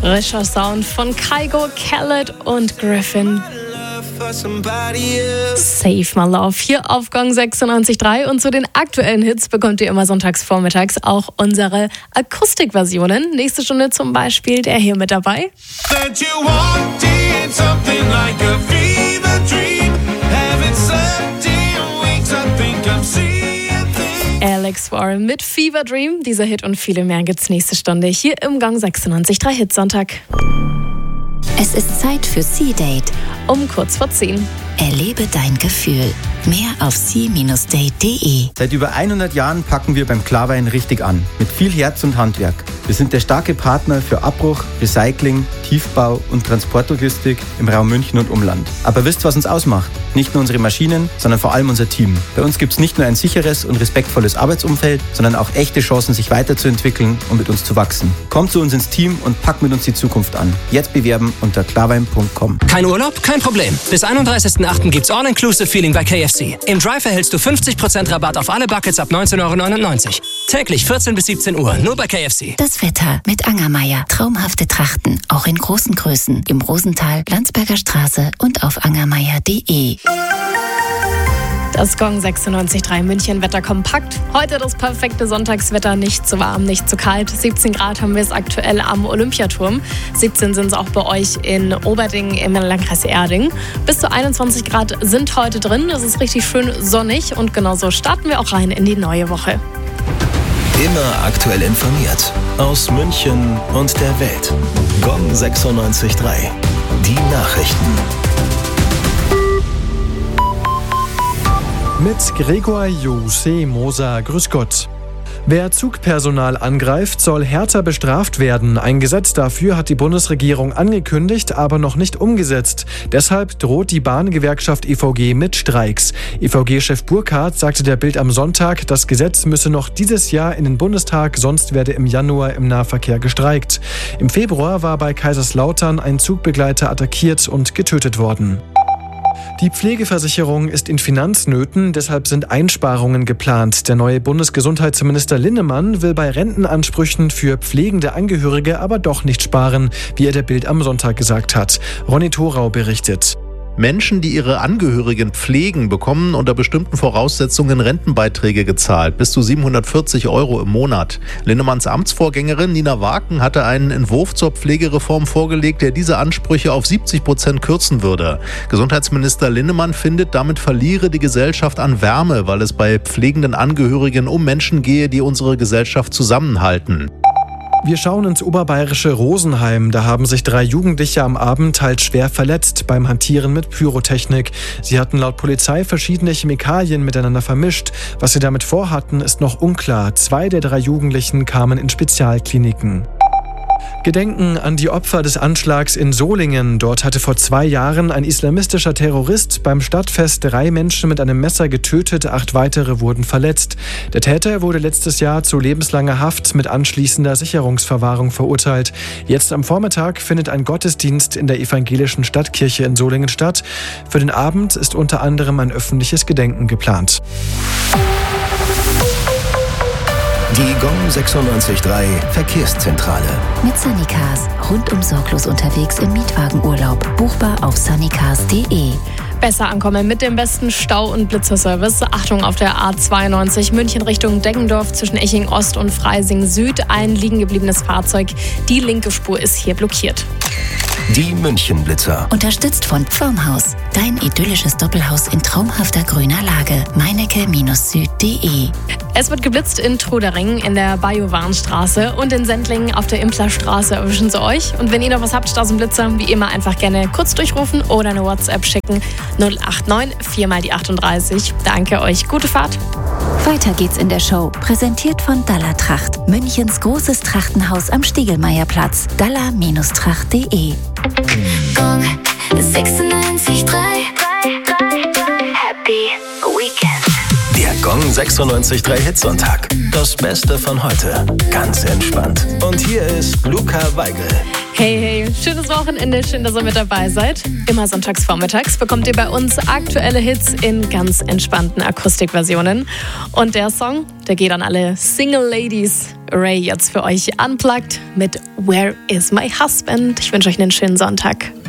Frischer Sound von Kygo, Khaled und Griffin. Save My Love hier auf Gong 96.3 und zu den aktuellen Hits bekommt ihr immer sonntags vormittags auch unsere Akustikversionen. Nächste Stunde zum Beispiel der hier mit dabei. Alex Warren mit Fever Dream. Dieser Hit und viele mehr gibt's nächste Stunde hier im Gong 96.3 Hitsonntag. Es ist Zeit für Sea-Date. Um kurz vor 10. Erlebe dein Gefühl. Mehr auf sea-date.de. Seit über 100 Jahren packen wir beim Klarwein richtig an. Mit viel Herz und Handwerk. Wir sind der starke Partner für Abbruch, Recycling, Tiefbau und Transportlogistik im Raum München und Umland. Aber wisst, was uns ausmacht? Nicht nur unsere Maschinen, sondern vor allem unser Team. Bei uns gibt es nicht nur ein sicheres und respektvolles Arbeitsumfeld, sondern auch echte Chancen, sich weiterzuentwickeln und mit uns zu wachsen. Kommt zu uns ins Team und packt mit uns die Zukunft an. Jetzt bewerben unter klarwein.com. Kein Urlaub? Kein Problem. Bis 31.08. gibt's All-Inclusive-Feeling bei KFC. Im Drive erhältst du 50% Rabatt auf alle Buckets ab 19,99 €. Täglich 14 bis 17 Uhr, nur bei KFC. Das Wetter mit Angermeier. Traumhafte Trachten, auch in großen Größen. Im Rosental, Landsberger Straße und auf angermeier.de. Das Gong 96.3 München Wetter kompakt. Heute das perfekte Sonntagswetter, nicht zu warm, nicht zu kalt. 17 Grad haben wir es aktuell am Olympiaturm. 17 sind es auch bei euch in Oberding im Landkreis Erding. Bis zu 21 Grad sind heute drin. Es ist richtig schön sonnig und genauso starten wir auch rein in die neue Woche. Immer aktuell informiert. Aus München und der Welt. Gong 96.3. Die Nachrichten. Mit Gregor Moser. Grüß Gott. Wer Zugpersonal angreift, soll härter bestraft werden. Ein Gesetz dafür hat die Bundesregierung angekündigt, aber noch nicht umgesetzt. Deshalb droht die Bahngewerkschaft EVG mit Streiks. EVG-Chef Burkhardt sagte der Bild am Sonntag, das Gesetz müsse noch dieses Jahr in den Bundestag, sonst werde im Januar im Nahverkehr gestreikt. Im Februar war bei Kaiserslautern ein Zugbegleiter attackiert und getötet worden. Die Pflegeversicherung ist in Finanznöten, deshalb sind Einsparungen geplant. Der neue Bundesgesundheitsminister Linnemann will bei Rentenansprüchen für pflegende Angehörige aber doch nicht sparen, wie er der Bild am Sonntag gesagt hat. Ronny Thorau berichtet. Menschen, die ihre Angehörigen pflegen, bekommen unter bestimmten Voraussetzungen Rentenbeiträge gezahlt, bis zu 740 € im Monat. Linnemanns Amtsvorgängerin Nina Waken hatte einen Entwurf zur Pflegereform vorgelegt, der diese Ansprüche auf 70% kürzen würde. Gesundheitsminister Linnemann findet, damit verliere die Gesellschaft an Wärme, weil es bei pflegenden Angehörigen um Menschen gehe, die unsere Gesellschaft zusammenhalten. Wir schauen ins oberbayerische Rosenheim. Da haben sich 3 Jugendliche am Abend teils schwer verletzt beim Hantieren mit Pyrotechnik. Sie hatten laut Polizei verschiedene Chemikalien miteinander vermischt. Was sie damit vorhatten, ist noch unklar. 2 der 3 Jugendlichen kamen in Spezialkliniken. Gedenken an die Opfer des Anschlags in Solingen. Dort hatte vor 2 Jahren ein islamistischer Terrorist beim Stadtfest 3 Menschen mit einem Messer getötet, 8 weitere wurden verletzt. Der Täter wurde letztes Jahr zu lebenslanger Haft mit anschließender Sicherungsverwahrung verurteilt. Jetzt am Vormittag findet ein Gottesdienst in der evangelischen Stadtkirche in Solingen statt. Für den Abend ist unter anderem ein öffentliches Gedenken geplant. Die Gong 96.3 Verkehrszentrale. Mit Sunnycars. Rundum sorglos unterwegs im Mietwagenurlaub. Buchbar auf sunnycars.de. Besser ankommen mit dem besten Stau- und Blitzerservice. Achtung auf der A92 München Richtung Deggendorf zwischen Eching Ost und Freising Süd. Ein liegen gebliebenes Fahrzeug. Die linke Spur ist hier blockiert. Die München-Blitzer. Unterstützt von Pflumhaus. Dein idyllisches Doppelhaus in traumhafter grüner Lage. Meinecke-süd.de. Es wird geblitzt in Trudering, in der Bajowarnstraße und in Sendlingen auf der Implerstraße. Erwischen Sie euch. Und wenn ihr noch was habt, da sind Blitzer, wie immer einfach gerne kurz durchrufen oder eine WhatsApp schicken. 089 4 mal die 38. Danke euch. Gute Fahrt. Weiter geht's in der Show. Präsentiert von Dalla Tracht. Münchens großes Trachtenhaus am Stiegelmeierplatz. dalla-tracht.de. Gong 96.3 Happy Weekend. Der Gong 96.3 Hitsonntag. Das Beste von heute. Ganz entspannt. Und hier ist Luca Weigl. Hey, schönes Wochenende, schön, dass ihr mit dabei seid. Immer sonntags vormittags bekommt ihr bei uns aktuelle Hits in ganz entspannten Akustikversionen. Und der Song, der geht an alle Single Ladies. Ray jetzt für euch unplugged mit Where is my husband? Ich wünsche euch einen schönen Sonntag.